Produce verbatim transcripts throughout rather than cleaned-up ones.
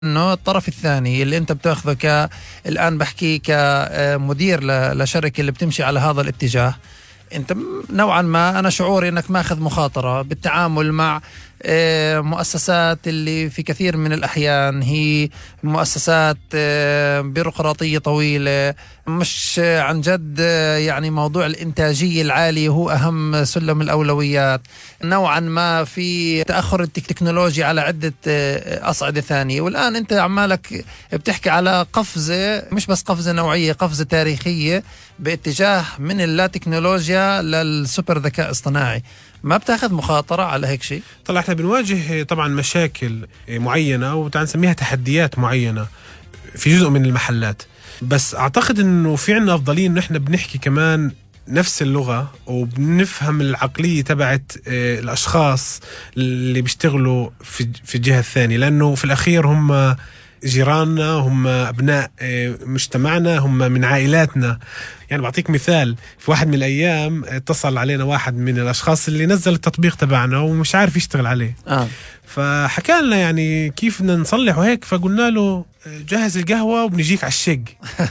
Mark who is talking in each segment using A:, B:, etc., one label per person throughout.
A: انه الطرف الثاني اللي انت بتاخذه ك الان بحكي كمدير لشركه اللي بتمشي على هذا الاتجاه، انت نوعا ما انا شعوري انك ماخذ مخاطره بالتعامل مع مؤسسات اللي في كثير من الأحيان هي مؤسسات بيروقراطية طويلة، مش عن جد يعني موضوع الإنتاجية العالية هو أهم سلم الأولويات. نوعا ما في تأخر التكنولوجيا على عدة أصعدة ثانية، والآن أنت عمالك بتحكي على قفزة، مش بس قفزة نوعية، قفزة تاريخية باتجاه من اللا تكنولوجيا للسوبر ذكاء اصطناعي. ما بتاخذ مخاطرة على هيك شيء؟
B: طلع احنا بنواجه طبعا مشاكل معينة وتعال نسميها تحديات معينة في جزء من المحلات، بس اعتقد انه في عنا افضلية انه احنا بنحكي كمان نفس اللغة وبنفهم العقلية تبعت الاشخاص اللي بيشتغلوا في في الجهة الثانية، لانه في الاخير هم جيراننا، هم أبناء مجتمعنا، هم من عائلاتنا. يعني بعطيك مثال، في واحد من الأيام اتصل علينا واحد من الأشخاص اللي نزل التطبيق تبعنا ومش عارف يشتغل عليه. آه. فحكى لنا يعني كيف بدنا نصلح وهيك، فقلنا له جهز القهوة وبنجيك على الشق.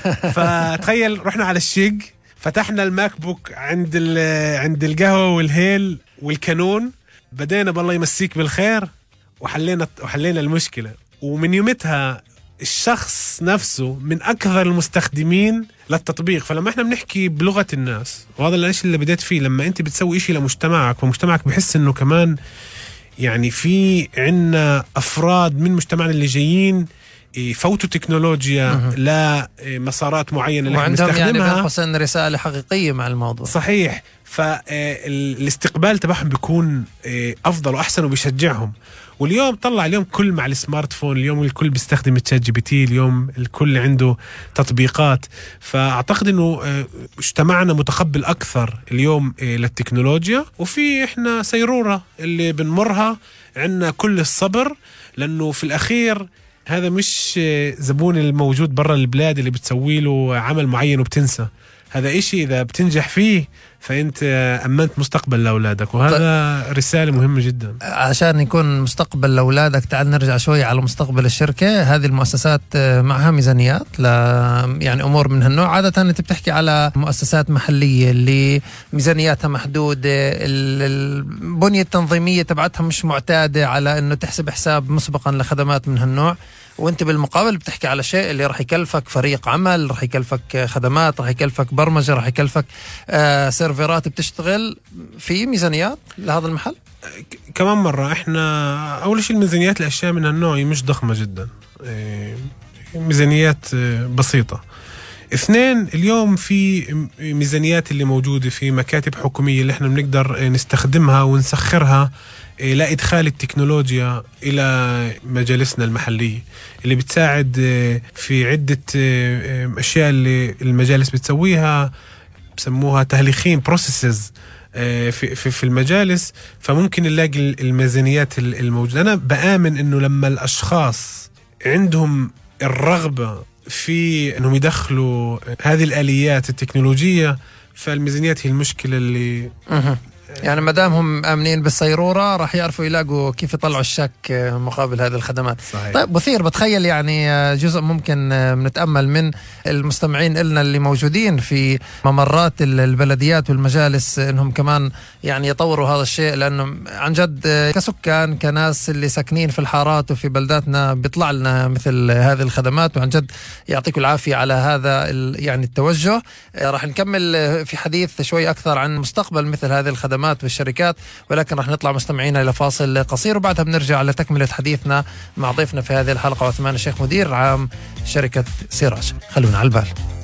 B: فتخيل رحنا على الشق، فتحنا الماك بوك عند عند القهوة والهيل والكانون، بدينا بالله يمسيك بالخير وحلينا وحلينا المشكلة. ومن يومتها الشخص نفسه من أكثر المستخدمين للتطبيق. فلما احنا بنحكي بلغة الناس، وهذا الاشي اللي بديت فيه، لما انت بتسوي اشي لمجتمعك ومجتمعك بحس انه كمان يعني في عنا أفراد من مجتمعنا اللي جايين يفوتوا تكنولوجيا لمسارات معينة اللي احنا نستخدمها،
A: يعني بين قوسين رسالة حقيقية مع الموضوع.
B: صحيح. فالاستقبال تبعهم بيكون أفضل وأحسن وبيشجعهم. واليوم طلع اليوم كل مع السمارت فون، اليوم الكل بيستخدم تشات جي بي تي، اليوم الكل عنده تطبيقات. فأعتقد إنه اجتماعنا متقبل أكثر اليوم للتكنولوجيا، وفي إحنا سيرورة اللي بنمرها عنا كل الصبر، لأنه في الأخير هذا مش زبون الموجود برا البلاد اللي بتسوي له عمل معين وبتنسى. هذا إشي إذا بتنجح فيه فأنت أمنت مستقبل لأولادك، وهذا طيب. رسالة مهمة جدا.
A: عشان يكون مستقبل لأولادك، تعال نرجع شوي على مستقبل الشركة. هذه المؤسسات معها ميزانيات ل يعني أمور من هالنوع. عادة أنت بتحكي على مؤسسات محلية اللي ميزانياتها محدودة، البنية التنظيمية تبعتها مش معتادة على أنه تحسب حساب مسبقا لخدمات من هالنوع، وانت بالمقابل بتحكي على شيء اللي راح يكلفك فريق عمل، راح يكلفك خدمات، راح يكلفك برمجة، راح يكلفك آه سيرفرات بتشتغل. في ميزانيات لهذا المحل؟
B: كمان مرة احنا اول شيء الميزانيات الاشياء من هالنوع مش ضخمة جدا، ميزانيات بسيطة. اثنين، اليوم في ميزانيات اللي موجودة في مكاتب حكومية اللي احنا بنقدر نستخدمها ونسخرها لإدخال التكنولوجيا إلى مجالسنا المحلية، اللي بتساعد في عدة أشياء اللي المجالس بتسويها، بسموها تهليخين بروسيسز في, في, في المجالس. فممكن نلاقي الميزانيات الموجودة. أنا بآمن أنه لما الأشخاص عندهم الرغبة في أنهم يدخلوا هذه الآليات التكنولوجية، فالميزانيات هي المشكلة اللي
A: يعني ما دام هم آمنين بالسيرورة راح يعرفوا يلاقوا كيف يطلعوا الشك مقابل هذه الخدمات. صحيح. طيب بثير، بتخيل يعني جزء ممكن بنتأمل من المستمعين إلنا اللي موجودين في ممرات البلديات والمجالس إنهم كمان يعني يطوروا هذا الشيء، لأنه عن جد كسكان كناس اللي ساكنين في الحارات وفي بلداتنا بيطلع لنا مثل هذه الخدمات، وعن جد يعطيكم العافية على هذا يعني التوجه. راح نكمل في حديث شوي أكثر عن مستقبل مثل هذه الخدمات والشركات، ولكن راح نطلع مستمعينا إلى فاصل قصير، وبعدها بنرجع لتكملة حديثنا مع ضيفنا في هذه الحلقة، عثمان الشيخ، مدير عام شركة سيراج. خلونا على البال.